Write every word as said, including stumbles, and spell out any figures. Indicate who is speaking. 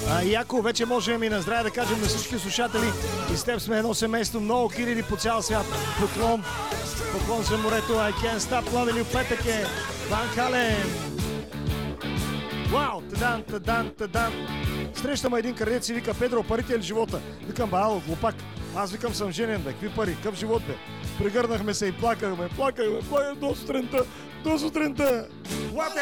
Speaker 1: А, Яко, вече можем и на здраве да кажем на всички слушатели. И с теб сме едно семейство, много Кирили по цял свят. Поклон, поклон за морето. I can't stop loving you, петък е. Ван Хален. Вау, тадан, тадан, тадан. Срещам един крадец и вика: Педро, парите или живота? Викам: ало, глупак. Аз викам: съм женен, бе. Какви пари? Къв живот, бе? Прегърнахме се и плакахме. Плакахме, плакахме до сутринта. До сутринта. What